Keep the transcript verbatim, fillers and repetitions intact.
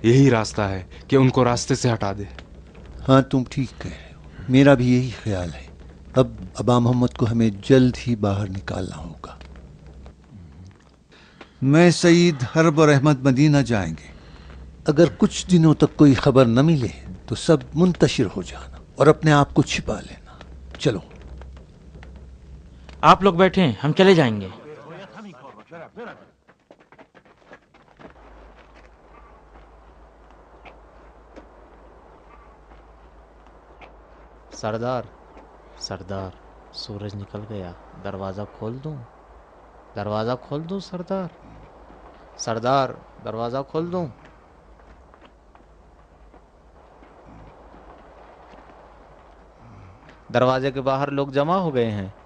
यही रास्ता है कि उनको रास्ते से हटा दे। हाँ, तुम ठीक कह रहे हो, मेरा भी यही ख्याल है। अब अबा मोहम्मद को हमें जल्द ही बाहर निकालना होगा। मैं सईद हर्ब और अहमद मदीना जाएंगे। अगर कुछ दिनों तक कोई खबर न मिले तो सब मुंतशिर हो जाना और अपने आप को छिपा लेना। चलो। आप लोग बैठें, हम चले जाएंगे। सरदार, सरदार, सूरज निकल गया। दरवाज़ा खोल दूं? दरवाज़ा खोल दूं सरदार? सरदार, दरवाज़ा खोल दूं? दरवाजे के बाहर लोग जमा हो गए हैं।